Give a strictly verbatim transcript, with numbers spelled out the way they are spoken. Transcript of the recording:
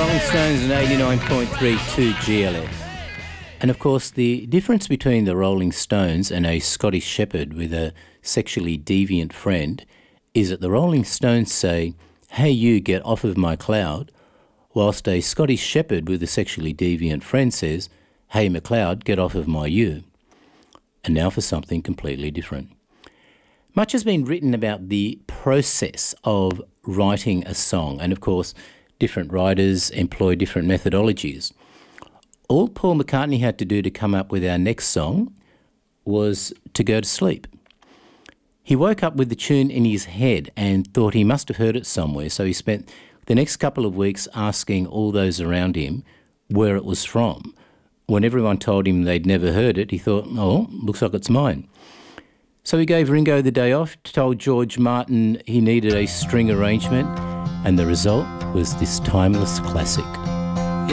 Rolling Stones and eighty-nine point three two G L F. And of course, the difference between the Rolling Stones and a Scottish shepherd with a sexually deviant friend is that the Rolling Stones say, "Hey, you, get off of my cloud," whilst a Scottish shepherd with a sexually deviant friend says, "Hey, McLeod, get off of my you." And now for something completely different. Much has been written about the process of writing a song, and of course, different writers employ different methodologies. All Paul McCartney had to do to come up with our next song was to go to sleep. He woke up with the tune in his head and thought he must have heard it somewhere, so he spent the next couple of weeks asking all those around him where it was from. When everyone told him they'd never heard it, he thought, oh, looks like it's mine. So he gave Ringo the day off, told George Martin he needed a string arrangement, and the result was this timeless classic.